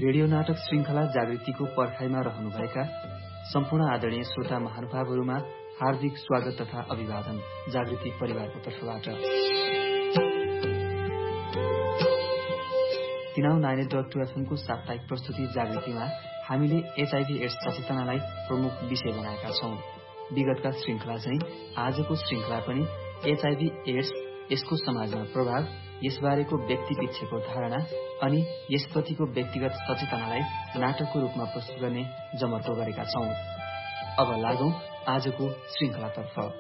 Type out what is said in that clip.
Radio नाटक श्रृंखला जागृतिको पर्खाइमा रहनुभएका सम्पूर्ण आदरणीय श्रोता महानुभावहरूमा हार्दिक स्वागत तथा अभिवादन जागृति परिवारको तर्फबाट। 93.2 FM को साप्ताहिक प्रस्तुति जागृतिमा हामीले एचआईभी एड्स सचेतनालाई प्रमुख विषय बनाएका छौं। विगतका श्रृंखला चाहिँ आजको श्रृंखला पनि एचआईभी एड्स, यसको समाजमा प्रभाव, यसबारेको व्यक्ति पिच्छेको धारणा अनि यसप्रतिको व्यक्तिगत सचेतनालाई नाटकको रूपमा प्रस्तुत गर्ने जमर्को गरेका छौं। अब लागौं आजको श्रृंखलातर्फ।